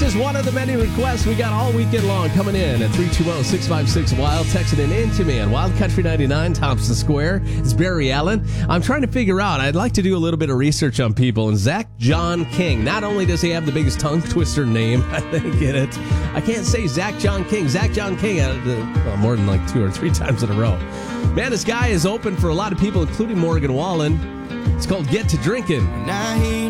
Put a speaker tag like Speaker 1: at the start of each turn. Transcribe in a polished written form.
Speaker 1: just one of the many requests we got all weekend long coming in at 320-656-WILD. Texting it in to me on Wild Country 99, Thompson Square. It's Barry Allen. I'm trying to figure out, I'd like to do a little bit of research on people. And Zach John King, not only does he have the biggest tongue twister name, I think, in it. I can't say Zach John King. Zach John King more than like 2 or 3 times in a row. Man, this guy is open for a lot of people, including Morgan Wallen. It's called Get to Drinking.